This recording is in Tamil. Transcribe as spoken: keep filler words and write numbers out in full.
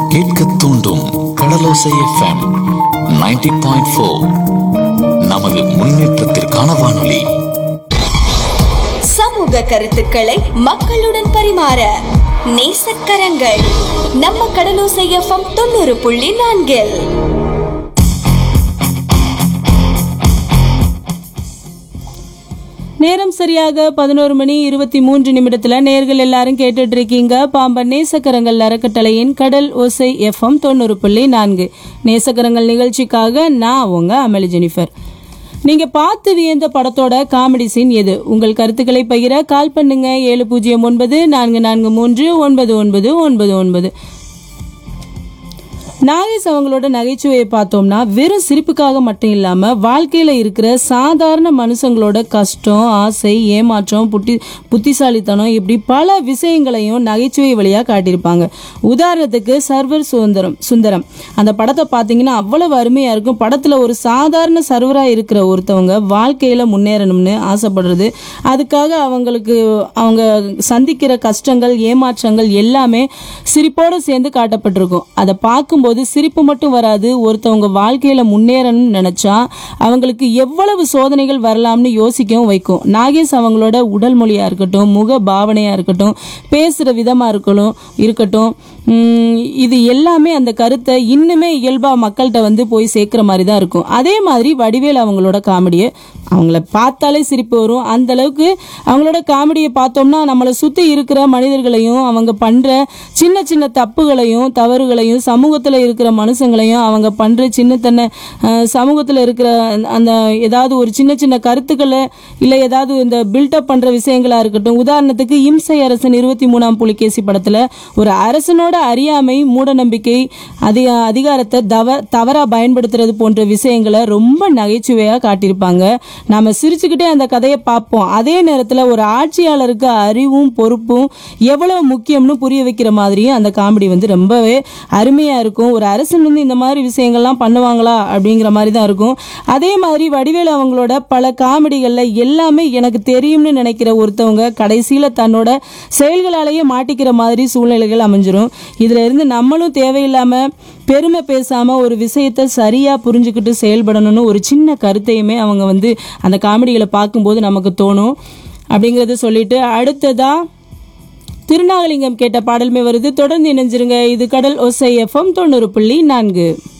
கேட்க தூண்டும் கடலோசை எஃப்எம் நைன்டி பாயிண்ட் ஃபோர். நமது முன்னேற்றத்திற்கான வானொலி. சமூக கருத்துக்களை மக்களுடன் பரிமாற நேசக்கரங்கள் நம்ம கடலோசை எஃப்எம் தொண்ணூறு புள்ளி நான்கில். நேரம் சரியாக பதினோரு மணி இருபத்தி மூன்று நிமிடத்துல நேர்கள் எல்லாரும் கேட்டுட்டு இருக்கீங்க பாம்பன் நேசக்கரங்கள் அறக்கட்டளையின் கடல் ஓசை எஃப்எம் தொண்ணூறு புள்ளி நான்கு. நேசக்கரங்கள் நிகழ்ச்சிக்காக நான் உங்க அமளி ஜெனிஃபர். நீங்க பார்த்து வியந்த படத்தோட காமெடி சீன் எது? உங்கள் கருத்துக்களை பகிர கால் பண்ணுங்க ஏழு பூஜ்ஜியம் ஒன்பது நான்கு நான்கு மூன்று ஒன்பது ஒன்பது ஒன்பது ஒன்பது. நாகேஷ் அவங்களோட நகைச்சுவையை பார்த்தோம்னா வெறும் சிரிப்புக்காக மட்டும் இல்லாம வாழ்க்கையில இருக்கிற சாதாரண மனுஷங்களோட கஷ்டம், ஆசை, ஏமாற்றம், புத்தி புத்திசாலித்தனம் இப்படி பல விஷயங்களையும் நகைச்சுவை வழியா காட்டியிருப்பாங்க. உதாரணத்துக்கு சர்வர் சுந்தரம் சுந்தரம் அந்த படத்தை பார்த்தீங்கன்னா அவ்வளவு அருமையா இருக்கும். படத்துல ஒரு சாதாரண சர்வரா இருக்கிற ஒருத்தவங்க வாழ்க்கையில முன்னேறணும்னு ஆசைப்படுறது, அதுக்காக அவங்களுக்கு அவங்க சந்திக்கிற கஷ்டங்கள், ஏமாற்றங்கள் எல்லாமே சிரிப்போட சேர்ந்து காட்டப்பட்டிருக்கும். அதை பார்க்கும்போது சிரிப்பு மட்டும் வராது, ஒருத்தவங்க வாழ்க்கையில முன்னேறணும்னு நினைச்சா அவங்களுக்கு எவ்வளவு சோதனைகள் வரலாம்னு யோசிக்கவும் வைக்கும். நாகேஷ் அவங்களோட உடல் மொழியா இருக்கட்டும், முக பாவனையா இருக்கட்டும், பேசுற விதமா இருக்கணும் இருக்கட்டும் இது எல்லாமே அந்த கருத்தை இன்னுமே இயல்பா மக்கள்கிட்ட வந்து போய் சேர்க்கிற மாதிரி தான் இருக்கும். அதே மாதிரி வடிவேல் அவங்களோட காமெடியை அவங்கள பார்த்தாலே சிரிப்பு வரும். அந்த அளவுக்கு அவங்களோட காமெடியை பார்த்தோம்னா நம்மளை சுத்தி இருக்கிற மனிதர்களையும் அவங்க பண்ற சின்ன சின்ன தப்புகளையும் தவறுகளையும் சமூகத்துல இருக்கிற மனுஷங்களையும் அவங்க பண்ற சின்ன தன்ன சமூகத்துல இருக்கிற அந்த ஏதாவது ஒரு சின்ன சின்ன கருத்துக்களை இல்ல ஏதாவது இந்த பில்டப் பண்ற விஷயங்களா இருக்கட்டும். உதாரணத்துக்கு இம்சை அரசன் இருபத்தி மூணாம் புலிகேசி படத்துல ஒரு அரசனோட அறியாமை, மூட நம்பிக்கை, அதிக அதிகாரத்தை தவ தவறா பயன்படுத்துறது போன்ற விஷயங்களை ரொம்ப நகைச்சுவையா காட்டியிருப்பாங்க. நாம சிரிச்சுக்கிட்டே அந்த கதையை பார்ப்போம். அதே நேரத்துல ஒரு ஆட்சியாளருக்கு அறிவும் பொறுப்பும் எவ்வளவு முக்கியம்னு புரிய வைக்கிற மாதிரியும் அந்த காமெடி வந்து ரொம்பவே அருமையா இருக்கும். ஒரு அரசன் வந்து இந்த மாதிரி விஷயங்கள்லாம் பண்ணுவாங்களா அப்படிங்கிற மாதிரி தான் இருக்கும். அதே மாதிரி வடிவேலு அவங்களோட பல காமெடிகள்ல எல்லாமே எனக்கு தெரியும்னு நினைக்கிற ஒருத்தவங்க கடைசியில தன்னோட செயல்களாலேயே மாட்டிக்கிற மாதிரி சூழ்நிலைகள் அமைஞ்சிரும். இதுல இருந்து நம்மளும் தேவையில்லாம பெருமை பேசாம ஒரு விஷயத்த சரியா புரிஞ்சுக்கிட்டு செயல்படணும்னு ஒரு சின்ன கருத்தையுமே அவங்க வந்து அந்த காமெடிகளை பார்க்கும்போது நமக்கு தோணும் அப்படிங்கறத சொல்லிட்டு அடுத்ததா திருநாகலிங்கம் கேட்ட பாடலுமே வருது. தொடர்ந்து இணைஞ்சிருங்க. இது கடல் ஓசை எஃப்எம் தொண்ணூறு புள்ளி நான்கு.